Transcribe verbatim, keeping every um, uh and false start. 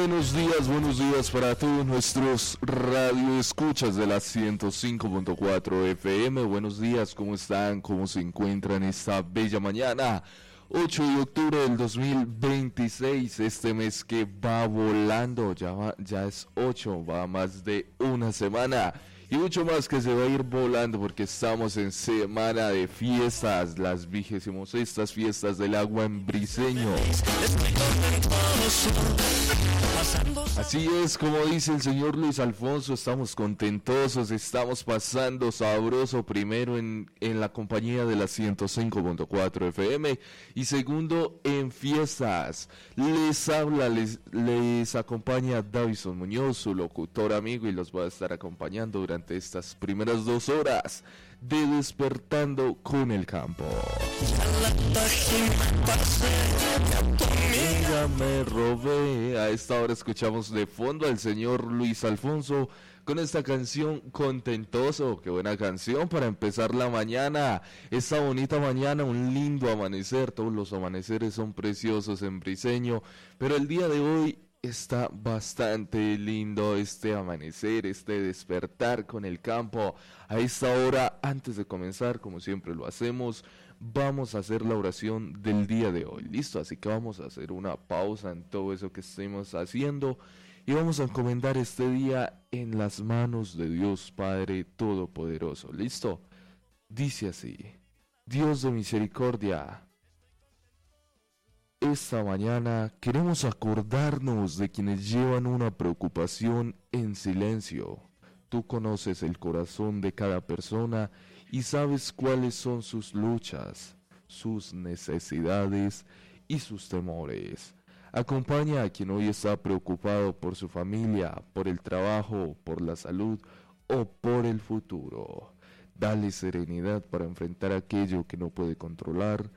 Buenos días, buenos días para todos nuestros radioescuchas de la ciento cinco punto cuatro F M. Buenos días, ¿cómo están? ¿Cómo se encuentran esta bella mañana? ocho de octubre del dos mil veintiséis, este mes que va volando, ya, va, ya es ocho, va más de una semana. Y mucho más que se va a ir volando porque estamos en semana de fiestas, las vigésimos estas fiestas del agua en Briseño. Así es, como dice el señor Luis Alfonso, estamos contentosos, estamos pasando sabroso, primero en, en la compañía de la ciento cinco punto cuatro F M y segundo en fiestas. Les habla, les, les acompaña Davison Muñoz, su locutor amigo, y los va a estar acompañando durante estas primeras dos horas de Despertando con el Campo. Ya me robé. A esta hora escuchamos de fondo al señor Luis Alfonso con esta canción Contentoso. Qué buena canción para empezar la mañana, esta bonita mañana, un lindo amanecer. Todos los amaneceres son preciosos en Briseño, pero el día de hoy está bastante lindo este amanecer, este despertar con el campo. A esta hora, antes de comenzar, como siempre lo hacemos, vamos a hacer la oración del día de hoy. ¿Listo? Así que vamos a hacer una pausa en todo eso que estemos haciendo y vamos a encomendar este día en las manos de Dios Padre Todopoderoso. ¿Listo? Dice así: Dios de misericordia, esta mañana queremos acordarnos de quienes llevan una preocupación en silencio. Tú conoces el corazón de cada persona y sabes cuáles son sus luchas, sus necesidades y sus temores. Acompaña a quien hoy está preocupado por su familia, por el trabajo, por la salud o por el futuro. Dale serenidad para enfrentar aquello que no puede controlar